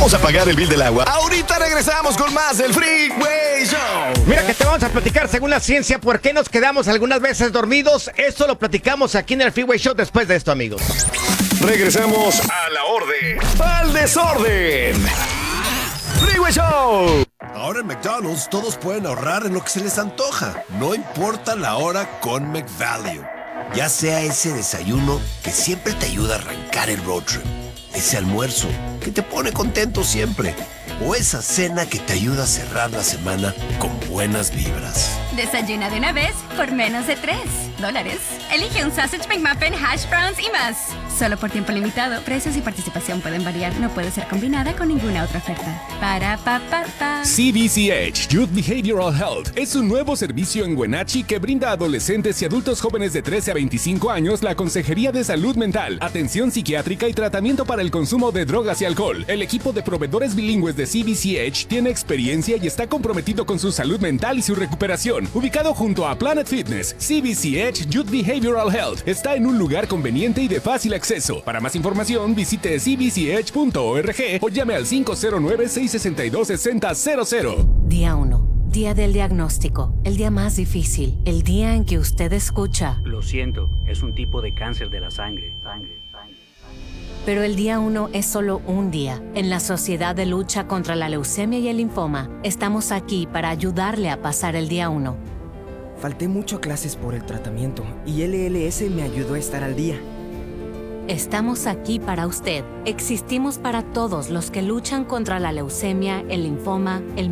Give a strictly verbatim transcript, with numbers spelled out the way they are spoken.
Vamos a pagar el bill del agua. Ahorita regresamos con más del Freeway Show. Mira que te vamos a platicar según la ciencia por qué nos quedamos algunas veces dormidos. Esto lo platicamos aquí en el Freeway Show después de esto, amigos. Regresamos a la orden. ¡Al desorden! Freeway Show. Ahora en McDonald's todos pueden ahorrar en lo que se les antoja. No importa la hora con McValue. Ya sea ese desayuno que siempre te ayuda a arrancar el road trip, ese almuerzo que te pone contento siempre, o esa cena que te ayuda a cerrar la semana con buenas vibras. Desayuna de una vez por menos de tres dólares. Elige un Sausage McMuffin, hash browns y más. Solo por tiempo limitado. Precios y participación pueden variar. No puede ser combinada con ninguna otra oferta. Para pa pa pa. C B C H Youth Behavioral Health es un nuevo servicio en Wenatchee que brinda a adolescentes y adultos jóvenes de trece a veinticinco años la consejería de salud mental, atención psiquiátrica y tratamiento para el consumo de drogas y alcohol. El equipo de proveedores bilingües de C B C H tiene experiencia y está comprometido con su salud mental y su recuperación. Ubicado junto a Planet Fitness, C B C H Youth Behavioral Health está en un lugar conveniente y de fácil acceso. Para más información, visite c b c h punto org o llame al cinco cero nueve, seis seis dos, seis cero cero cero. Día uno. Día del diagnóstico. El día más difícil. El día en que usted escucha. Lo siento, es un tipo de cáncer de la sangre. Sangre, sangre, sangre. Pero el día uno es solo un día. En la Sociedad de Lucha contra la Leucemia y el Linfoma, estamos aquí para ayudarle a pasar el día uno. Falté mucho a clases por el tratamiento y L L S me ayudó a estar al día. Estamos aquí para usted. Existimos para todos los que luchan contra la leucemia, el linfoma, el